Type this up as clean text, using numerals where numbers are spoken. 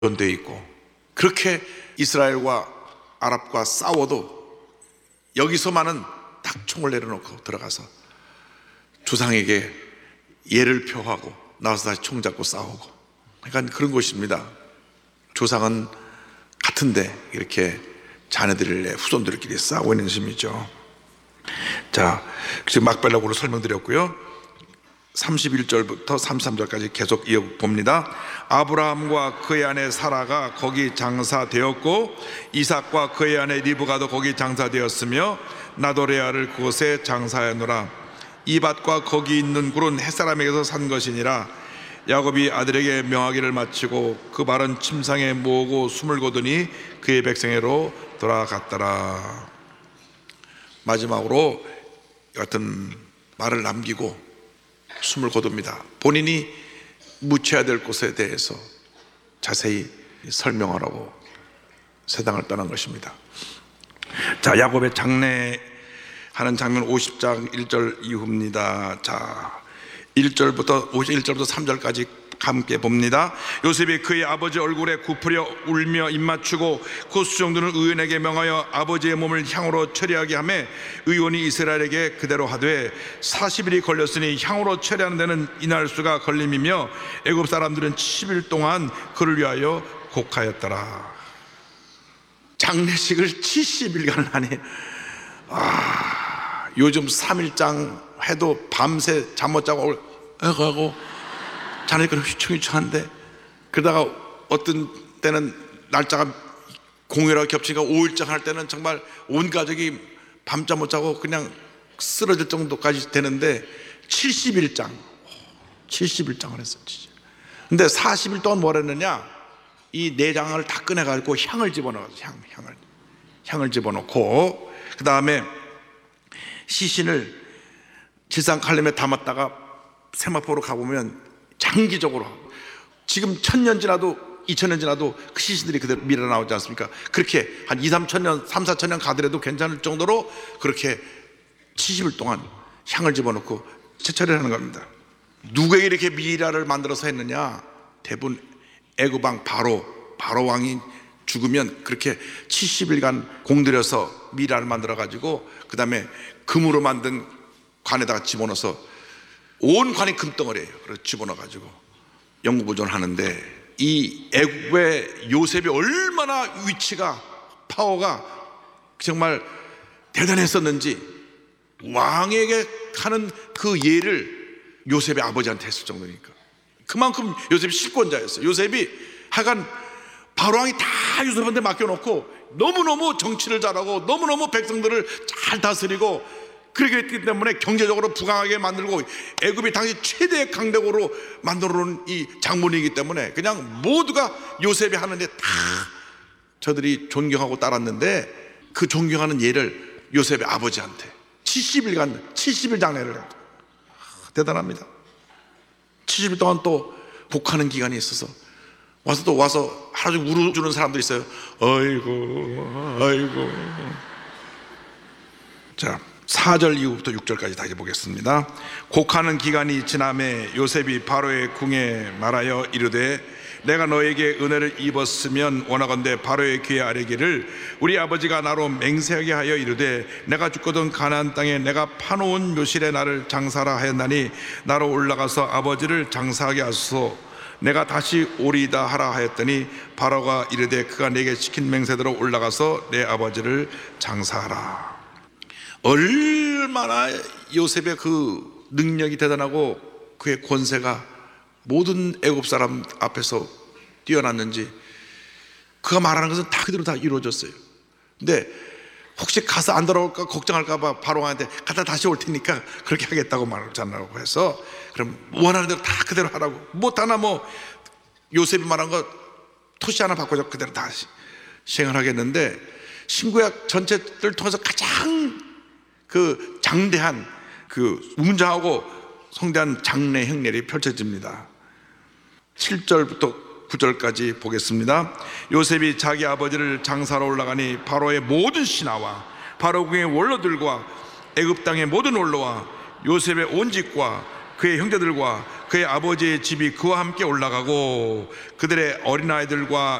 되어 있고, 그렇게 이스라엘과 아랍과 싸워도 여기서만은 딱 총을 내려놓고 들어가서 조상에게 예를 표하고 나와서 다시 총 잡고 싸우고, 그러니까 그런 것입니다. 조상은 같은데 이렇게 자녀들의 후손들끼리 싸우고 있는 것이죠. 자, 지금 막벨라고로 설명드렸고요. 31절부터 33절까지 계속 이어봅니다. 아브라함과 그의 아내 사라가 거기 장사되었고, 이삭과 그의 아내 리브가도 거기 장사되었으며, 나도레아를 그곳에 장사하노라. 이 밭과 거기 있는 굴은 햇사람에게서 산 것이니라. 야곱이 아들에게 명하기를 마치고 그 발은 침상에 모으고 숨을 거두니 그의 백성에로 돌아갔더라. 마지막으로 같은 말을 남기고 숨을 거둡니다. 본인이 묻혀야 될 곳에 대해서 자세히 설명하라고 세상을 떠난 것입니다. 자, 야곱의 장례하는 장면 50장 1절 이후입니다. 자, 51절부터 3절까지 함께 봅니다. 요셉이 그의 아버지 얼굴에 굽으려 울며 입맞추고 그 수종들은 의원에게 명하여 아버지의 몸을 향으로 처리하게 하매, 의원이 이스라엘에게 그대로 하되 40일이 걸렸으니 향으로 처리하는 데는 이날수가 걸림이며, 애굽 사람들은 70일 동안 그를 위하여 곡하였더라. 장례식을 70일간 하니, 요즘 3일장 해도 밤새 잠 못 자고 하고 자네들은 휘청휘청한데, 그러다가 어떤 때는 날짜가 공휴일하고 겹치니까 5일장 할 때는 정말 온 가족이 밤잠 못 자고 그냥 쓰러질 정도까지 되는데 70일장을 했어요. 근데 40일 동안 뭘 했느냐, 이 내장을 다 꺼내가지고 향을 집어넣어서 향을 집어넣고, 그 다음에 시신을 질상 칼럼에 담았다가 세마포로 가보면 장기적으로, 지금 1000년 지나도 2000년 지나도 그 시신들이 그대로 밀어 나오지 않습니까? 그렇게 한 2-3천년 3-4천년 가더라도 괜찮을 정도로 그렇게 70일 동안 향을 집어넣고 채처리를 하는 겁니다. 누구에게 이렇게 미라를 만들어서 했느냐? 대부분 애굽 왕 바로 왕이 죽으면 그렇게 70일간 공들여서 미라를 만들어 가지고 그 다음에 금으로 만든 관에다가 집어넣어서, 온 관이 금덩어리예요. 그래서 집어넣어가지고 영구보존을 하는데, 이 애굽의 요셉이 얼마나 위치가, 파워가 정말 대단했었는지 왕에게 하는 그 예를 요셉의 아버지한테 했을 정도니까. 그만큼 요셉이 실권자였어요. 요셉이 하여간 바로왕이 다 요셉한테 맡겨놓고 너무너무 정치를 잘하고 너무너무 백성들을 잘 다스리고, 그렇기 때문에 경제적으로 부강하게 만들고, 애굽이 당시 최대의 강대국으로 만들어 놓은 이 장본이기 때문에 그냥 모두가 요셉이 하는데 다 저들이 존경하고 따랐는데, 그 존경하는 예를 요셉의 아버지한테 70일 장례를 했다. 대단합니다. 70일 동안 또 복하는 기간이 있어서 와서 하루 종일 울어주는 사람도 있어요. 아이고. 자, 4절 이후부터 6절까지 다시 보겠습니다. 곡하는 기간이 지남에 요셉이 바로의 궁에 말하여 이르되, 내가 너에게 은혜를 입었으면 원하건대 바로의 귀에 아뢰기를, 우리 아버지가 나로 맹세하게 하여 이르되, 내가 죽거든 가나안 땅에 내가 파놓은 묘실에 나를 장사라 하였나니 나로 올라가서 아버지를 장사하게 하소서. 내가 다시 오리이다 하라 하였더니 바로가 이르되, 그가 내게 시킨 맹세대로 올라가서 내 아버지를 장사하라. 얼마나 요셉의 그 능력이 대단하고 그의 권세가 모든 애굽 사람 앞에서 뛰어났는지, 그가 말하는 것은 다 그대로 다 이루어졌어요. 근데 혹시 가서 안 돌아올까 걱정할까 봐 바로한테 갔다 다시 올 테니까 그렇게 하겠다고 말하잖아요. 해서 그럼 원하는 대로 다 그대로 하라고, 못하나 뭐 요셉이 말한 거 토시 하나 바꿔서 그대로 다시 시행을 하겠는데, 신구약 전체를 통해서 가장 그 장대한, 그 웅장하고 성대한 장례 행렬이 펼쳐집니다. 7절부터 9절까지 보겠습니다. 요셉이 자기 아버지를 장사로 올라가니 바로의 모든 신하와 바로 궁의 원로들과 애굽 땅의 모든 원로와 요셉의 온 집과 그의 형제들과 그의 아버지의 집이 그와 함께 올라가고 그들의 어린아이들과